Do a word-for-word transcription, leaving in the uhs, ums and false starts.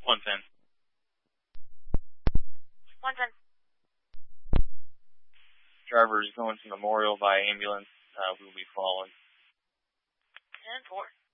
one ten. one ten. Driver is going to Memorial by ambulance. Uh, we will be following. ten four.